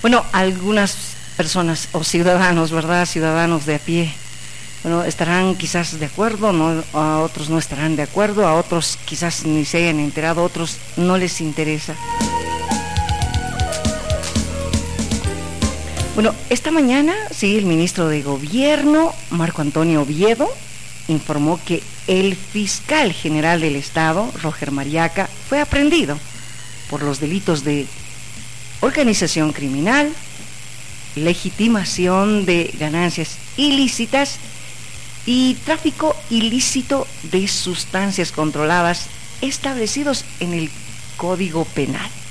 Bueno, algunas personas o ciudadanos, ¿verdad? Ciudadanos de a pie, bueno, estarán quizás de acuerdo, no, a otros no estarán de acuerdo, a otros quizás ni se hayan enterado, a otros no les interesa. Bueno, esta mañana, sí, el ministro de Gobierno, Marco Antonio Oviedo, informó que el fiscal general del Estado, Roger Mariaca, fue aprehendido por los delitos de organización criminal, legitimación de ganancias ilícitas y tráfico ilícito de sustancias controladas establecidos en el Código Penal.